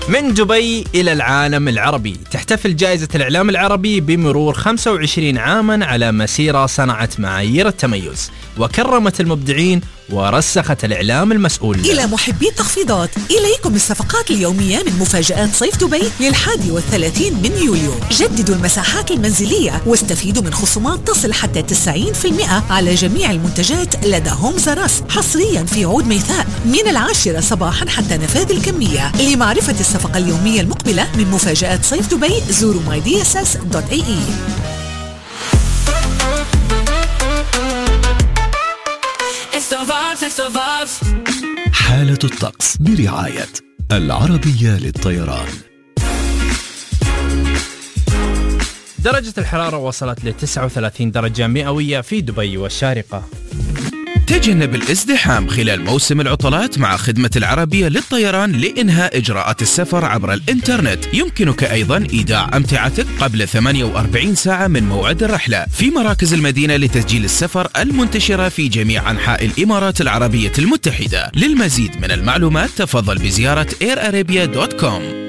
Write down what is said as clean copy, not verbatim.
من دبي إلى العالم العربي، تحتفل جائزة الإعلام العربي بمرور 25 عاما على مسيرة صنعت معايير التميز وكرمت المبدعين ورسخت الإعلام المسؤول. إلى محبي التخفيضات، إليكم الصفقات اليومية من مفاجآت صيف دبي لل31 من يوليو. جددوا المساحات المنزلية واستفيدوا من خصومات تصل حتى 90% على جميع المنتجات لدى هومز راس، حصريا في عود ميثاء من 10 صباحا حتى نفاذ الكمية. لمعرفة الصفقة اليومية المقبلة من مفاجآت صيف دبي زوروا mydss.ae. حالة الطقس برعاية العربية للطيران. درجة الحرارة وصلت ل 39 درجة مئوية في دبي والشارقة. تجنب الازدحام خلال موسم العطلات مع خدمة العربية للطيران لإنهاء إجراءات السفر عبر الإنترنت. يمكنك أيضا إيداع أمتعتك قبل 48 ساعة من موعد الرحلة في مراكز المدينة لتسجيل السفر المنتشرة في جميع أنحاء الإمارات العربية المتحدة. للمزيد من المعلومات تفضل بزيارة airarabia.com.